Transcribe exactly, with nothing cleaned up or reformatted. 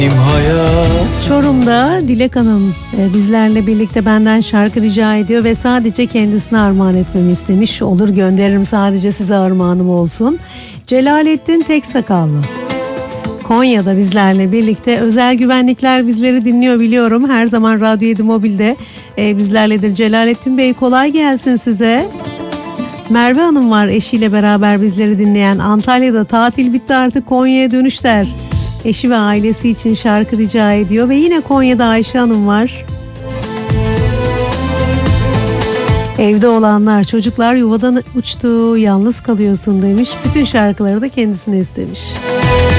Çorum'da Dilek Hanım e, bizlerle birlikte benden şarkı rica ediyor ve sadece kendisine armağan etmemi istemiş. Olur, gönderirim, sadece size armağanım olsun. Celalettin Teksakallı Konya'da bizlerle birlikte. Özel güvenlikler bizleri dinliyor biliyorum. Her zaman Radyo yedi Mobil'de e, bizlerledir. Celalettin Bey, kolay gelsin size. Merve Hanım var eşiyle beraber bizleri dinleyen. Antalya'da tatil bitti, artık Konya'ya dönüş der. Eşi ve ailesi için şarkı rica ediyor. Ve yine Konya'da Ayşe Hanım var. Evde olanlar, çocuklar yuvadan uçtu, yalnız kalıyorsun demiş. Bütün şarkıları da kendisine istemiş.